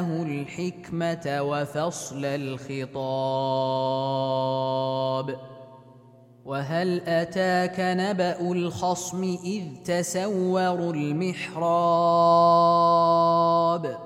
الحكمة وفصل الخطاب. وهل أتاك نبأ الخصم إذ تسوروا المحراب